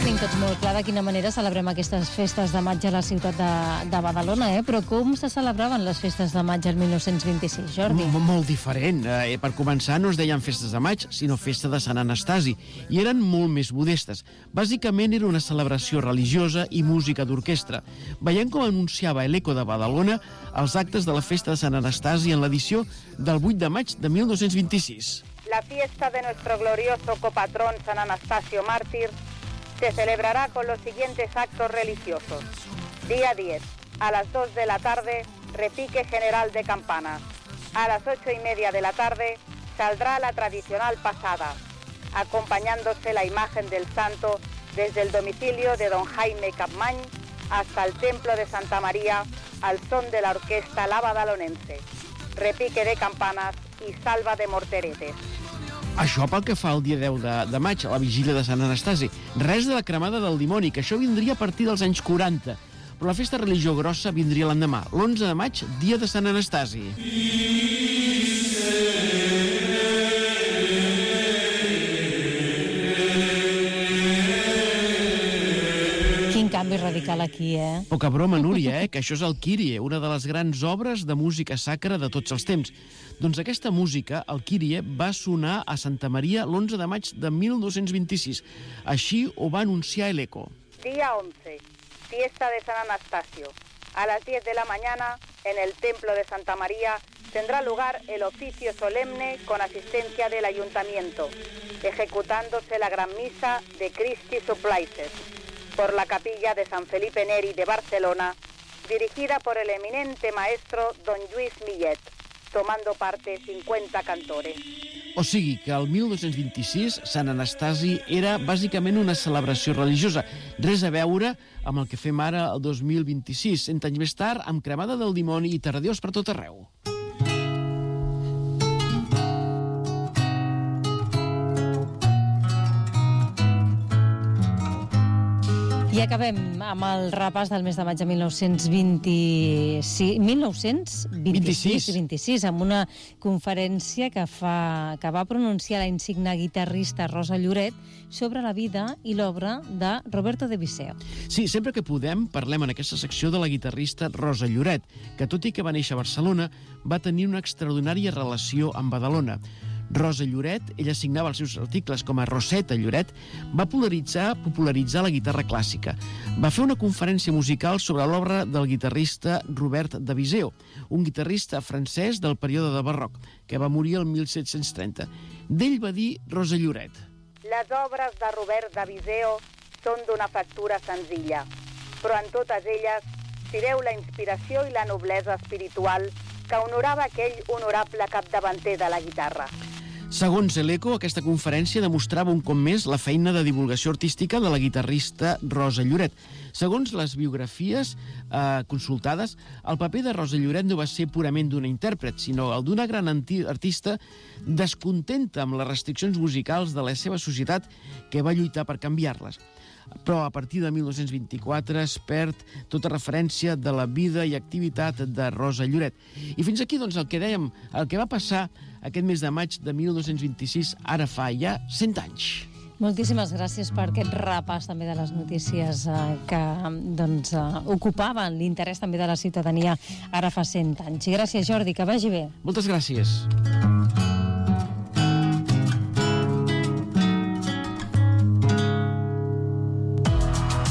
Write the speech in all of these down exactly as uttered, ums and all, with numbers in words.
Tenim tots molt clar de quina manera celebrem aquestes festes de maig a la ciutat de, de Badalona, eh? Però com se celebraven les festes de maig el dinou vint-i-sis, Jordi? M molt diferent. Eh, per començar, no es deien festes de maig, sinó festa de Sant Anastasi, i eren molt més modestes. Bàsicament era una celebració religiosa i música d'orquestra. Veiem com anunciava l'Eco de Badalona els actes de la festa de Sant Anastasi en l'edició del vuit de maig de dinou vint-i-sis. La fiesta de nuestro glorioso copatrón San Anastasio Mártir se celebrará con los siguientes actos religiosos. Día diez, a las dos de la tarde, repique general de campanas. A las ocho y media de la tarde saldrá la tradicional pasada, acompañándose la imagen del santo desde el domicilio de don Jaime Capmany hasta el templo de Santa María al son de la orquesta La Badalonense. Repique de campanas i salva de morteretes. Això pel que fa al dia deu de, de maig, a la vigília de Sant Anastasi. Res de la cremada del dimoni, que això vindria a partir dels anys quaranta. Però la festa religió grossa vindria l'endemà, l'onze de maig, dia de Sant Anastasi. Quin canvi radical aquí, eh? Poca broma, Núria, eh? Que això és el Kyrie, una de les grans obres de música sacra de tots els temps. Doncs aquesta música, el Kyrie, va sonar a Santa Maria l'onze de maig de dinou vint-i-sis. Així ho va anunciar l'Eco. Día once, fiesta de San Anastasio. A las diez de la mañana, en el templo de Santa María, tendrá lugar el oficio solemne con asistencia del ayuntamiento, ejecutándose la gran misa de Christi Supplices por la capilla de San Felipe Neri de Barcelona, dirigida por el eminente maestro don Lluís Millet, tomando parte cincuenta cantores. O sigui que el dinou vint-i-sis Sant Anastasi era bàsicament una celebració religiosa, res a veure amb el que fem ara el dos mil vint-i-sis, cent anys més tard, amb cremada del dimoni i terradeus per tot arreu. I acabem amb el repàs del mes de maig de dinou vint-i-sis, dinou vint-i-sis, vint-i-sis, amb una conferència que, fa, que va pronunciar la insigne guitarrista Rosa Lloret sobre la vida i l'obra de Roberto de Viseo. Sí, sempre que podem parlem en aquesta secció de la guitarrista Rosa Lloret, que tot i que va néixer a Barcelona, va tenir una extraordinària relació amb Badalona. Rosa Lloret, ella signava els seus articles com a Roseta Lloret, va popularitzar, popularitzar la guitarra clàssica. Va fer una conferència musical sobre l'obra del guitarrista Robert de Viseo, un guitarrista francès del període de barroc, que va morir el mil set-cents trenta. D'ell va dir Rosa Lloret: Les obres de Robert de Viseo són d'una factura senzilla, però en totes elles s'hi veu la inspiració i la noblesa espiritual que honorava aquell honorable capdavanter de la guitarra. Segons l'Eco, aquesta conferència demostrava un cop més la feina de divulgació artística de la guitarrista Rosa Lloret. Segons les biografies eh, consultades, el paper de Rosa Lloret no va ser purament d'una intèrpret, sinó el d'una gran artista descontenta amb les restriccions musicals de la seva societat que va lluitar per canviar-les. Però a partir de dinou vint-i-quatre es perd tota referència de la vida i activitat de Rosa Lloret. I fins aquí, doncs, el que dèiem, el que va passar aquest mes de maig de dinou vint-i-sis, ara fa ja cent anys. Moltíssimes gràcies per aquest repàs també de les notícies eh, que doncs, eh, ocupaven l'interès també de la ciutadania ara fa cent anys. I gràcies, Jordi, que vagi bé. Moltes gràcies.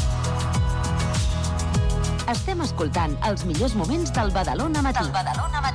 Estem escoltant els millors moments del Badalona Matí. Del Badalona Matí.